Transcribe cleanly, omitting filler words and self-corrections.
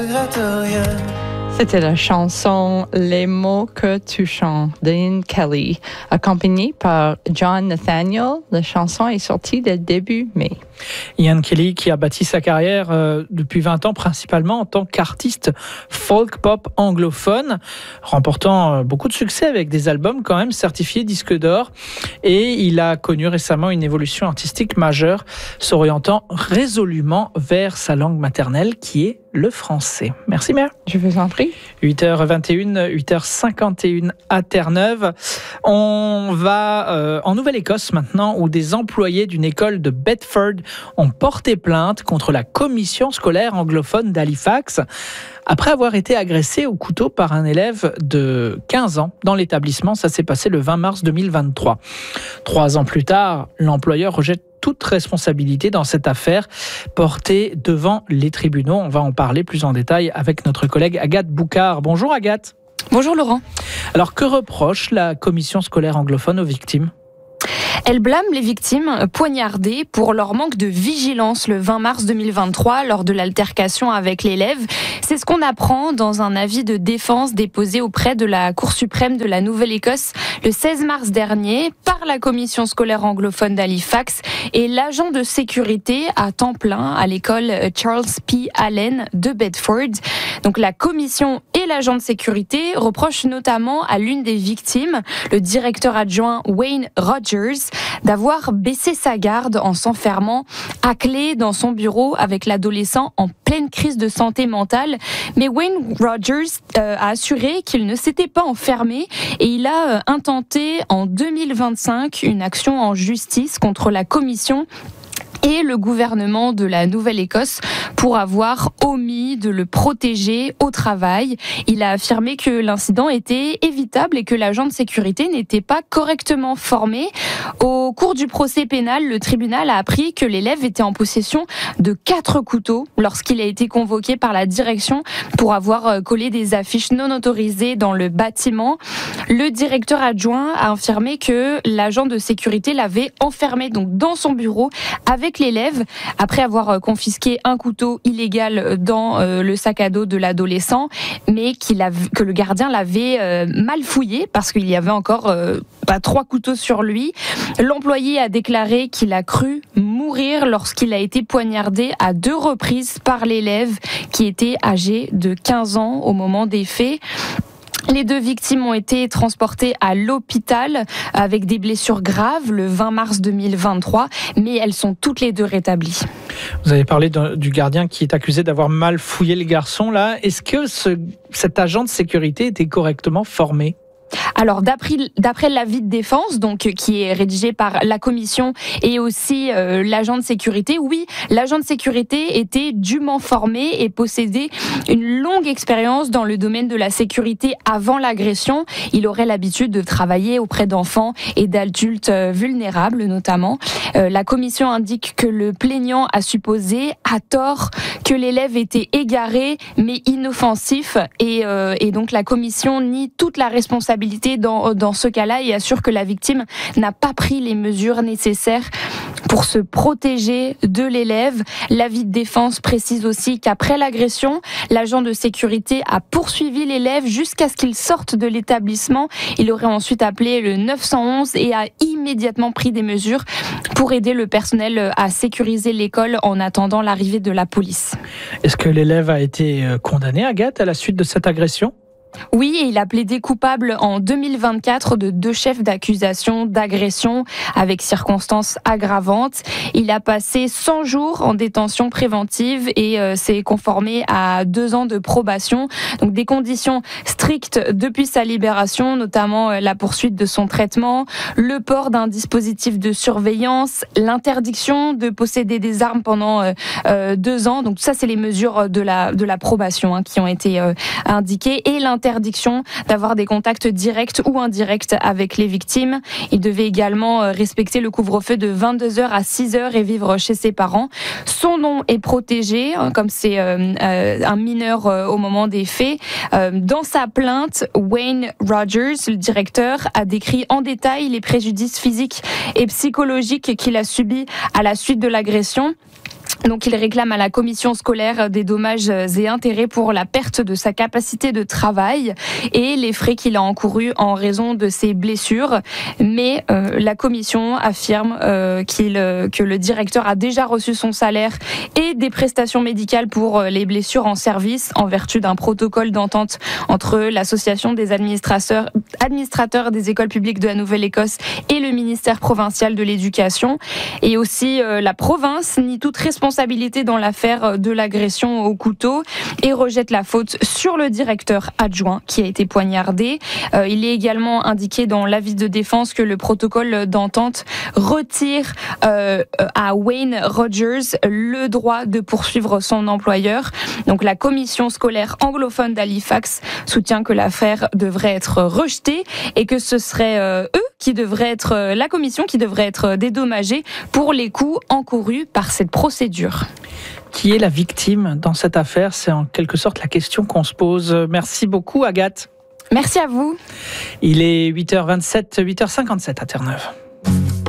C'était la chanson Les mots que tu chantes d'Ian Kelly, accompagnée par John Nathaniel. La chanson est sortie dès début mai. Ian Kelly qui a bâti sa carrière depuis 20 ans principalement en tant qu'artiste folk-pop anglophone, remportant beaucoup de succès avec des albums quand même certifiés disques d'or. Et il a connu récemment une évolution artistique majeure, s'orientant résolument vers sa langue maternelle qui est le français. Merci Mère. Je vous en prie. 8h21, 8h51 à Terre-Neuve. On va en Nouvelle-Écosse maintenant, où des employés d'une école de Bedford ont porté plainte contre la commission scolaire anglophone d'Halifax après avoir été agressés au couteau par un élève de 15 ans dans l'établissement. Ça s'est passé le 20 mars 2023. 3 ans plus tard, l'employeur rejette toute responsabilité dans cette affaire portée devant les tribunaux. On va en parler plus en détail avec notre collègue Agathe Boucard. Bonjour Agathe. Bonjour Laurent. Alors que reproche la commission scolaire anglophone aux victimes ? Elle blâme les victimes poignardées pour leur manque de vigilance le 20 mars 2023 lors de l'altercation avec l'élève. C'est ce qu'on apprend dans un avis de défense déposé auprès de la Cour suprême de la Nouvelle-Écosse le 16 mars dernier par la commission scolaire anglophone d'Halifax et l'agent de sécurité à temps plein à l'école Charles P. Allen de Bedford. Donc la commission et l'agent de sécurité reprochent notamment à l'une des victimes, le directeur adjoint Wayne Rogers, d'avoir baissé sa garde en s'enfermant à clé dans son bureau avec l'adolescent en pleine crise de santé mentale. Mais Wayne Rogers a assuré qu'il ne s'était pas enfermé et il a intenté en 2025 une action en justice contre la commission et le gouvernement de la Nouvelle-Écosse pour avoir omis de le protéger au travail. Il a affirmé que l'incident était évitable et que l'agent de sécurité n'était pas correctement formé. Au cours du procès pénal, le tribunal a appris que l'élève était en possession de 4 couteaux lorsqu'il a été convoqué par la direction pour avoir collé des affiches non autorisées dans le bâtiment. Le directeur adjoint a affirmé que l'agent de sécurité l'avait enfermé donc dans son bureau avec l'élève après avoir confisqué un couteau illégal dans le sac à dos de l'adolescent, mais que le gardien l'avait mal fouillé parce qu'il y avait encore 3 couteaux sur lui. L'employé a déclaré qu'il a cru mourir lorsqu'il a été poignardé à 2 reprises par l'élève qui était âgé de 15 ans au moment des faits. Les 2 victimes ont été transportées à l'hôpital avec des blessures graves le 20 mars 2023, mais elles sont toutes les 2 rétablies. Vous avez parlé du gardien qui est accusé d'avoir mal fouillé le garçon là. Est-ce que cet agent de sécurité était correctement formé ? Alors d'après l'avis de défense, donc qui est rédigé par la commission et aussi l'agent de sécurité, oui, l'agent de sécurité était dûment formé et possédait une longue expérience dans le domaine de la sécurité avant l'agression. Il aurait l'habitude de travailler auprès d'enfants et d'adultes vulnérables notamment. La commission indique que le plaignant a supposé à tort que l'élève était égaré mais inoffensif et donc la commission nie toute la responsabilité dans ce cas-là et assure que la victime n'a pas pris les mesures nécessaires pour se protéger de l'élève. L'avis de défense précise aussi qu'après l'agression, l'agent de sécurité a poursuivi l'élève jusqu'à ce qu'il sorte de l'établissement. Il aurait ensuite appelé le 911 et a immédiatement pris des mesures pour aider le personnel à sécuriser l'école en attendant l'arrivée de la police. Est-ce que l'élève a été condamné, Agathe, à la suite de cette agression ? Oui, et il a plaidé coupable en 2024 de 2 chefs d'accusation d'agression avec circonstances aggravantes. Il a passé 100 jours en détention préventive et s'est conformé à 2 ans de probation. Donc des conditions strictes depuis sa libération, notamment la poursuite de son traitement, le port d'un dispositif de surveillance, l'interdiction de posséder des armes pendant 2 ans. Donc ça, c'est les mesures de la probation qui ont été indiquées et l'interdiction d'avoir des contacts directs ou indirects avec les victimes. Il devait également respecter le couvre-feu de 22h à 6h et vivre chez ses parents. Son nom est protégé, comme c'est un mineur au moment des faits. Dans sa plainte, Wayne Rogers, le directeur, a décrit en détail les préjudices physiques et psychologiques qu'il a subis à la suite de l'agression. Donc il réclame à la commission scolaire des dommages et intérêts pour la perte de sa capacité de travail et les frais qu'il a encourus en raison de ses blessures. Mais la commission affirme que le directeur a déjà reçu son salaire et des prestations médicales pour les blessures en service en vertu d'un protocole d'entente entre l'association des administrateurs des écoles publiques de la Nouvelle-Écosse et le ministère provincial de l'Éducation. Et aussi la province nie toute responsabilité dans l'affaire de l'agression au couteau et rejette la faute sur le directeur adjoint qui a été poignardé. Il est également indiqué dans l'avis de défense que le protocole d'entente retire à Wayne Rogers le droit de poursuivre son employeur. Donc la commission scolaire anglophone d'Halifax soutient que l'affaire devrait être rejetée et que ce serait la commission qui devrait être dédommagée pour les coûts encourus par cette procédure. Qui est la victime dans cette affaire? C'est en quelque sorte la question qu'on se pose. Merci beaucoup, Agathe. Merci à vous. Il est 8h27, 8h57 à Terre-Neuve.